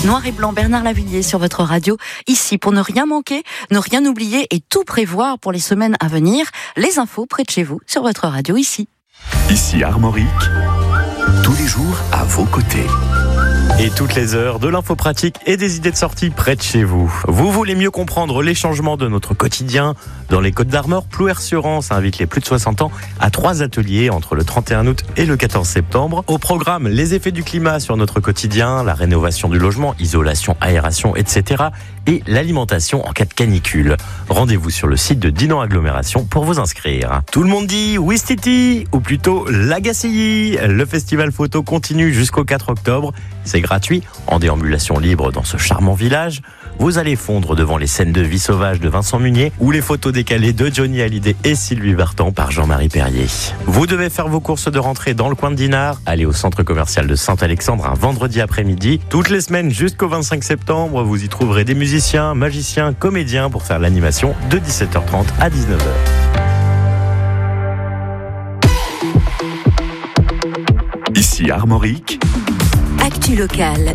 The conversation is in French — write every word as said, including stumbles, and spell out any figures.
Noir et blanc, Bernard Lavilliers sur votre radio, ici pour ne rien manquer, ne rien oublier et tout prévoir pour les semaines à venir. Les infos près de chez vous sur votre radio ici. Ici Armorique, tous les jours à vos côtés. Et toutes les heures de l'info pratique et des idées de sortie près de chez vous. Vous voulez mieux comprendre les changements de notre quotidien? Dans les Côtes d'Armor, Plouer-sur-Rance invite les plus de soixante ans à trois ateliers entre le trente et un août et le quatorze septembre. Au programme, les effets du climat sur notre quotidien, la rénovation du logement, isolation, aération, et cetera. Et l'alimentation en cas de canicule. Rendez-vous sur le site de Dinan Agglomération pour vous inscrire. Tout le monde dit Ouistiti, ou plutôt l'Agacilly. Le festival photo continue jusqu'au quatre octobre. C'est gratuit, en déambulation libre dans ce charmant village. Vous allez fondre devant les scènes de vie sauvage de Vincent Munier ou les photos décalées de Johnny Hallyday et Sylvie Vartan par Jean-Marie Perrier. Vous devez faire vos courses de rentrée dans le coin de Dinard. Allez au centre commercial de Saint-Alexandre un vendredi après-midi. Toutes les semaines jusqu'au vingt-cinq septembre, vous y trouverez des musiciens, magiciens, comédiens pour faire l'animation de dix-sept heures trente à dix-neuf heures. Ici Armorique, Actu locale,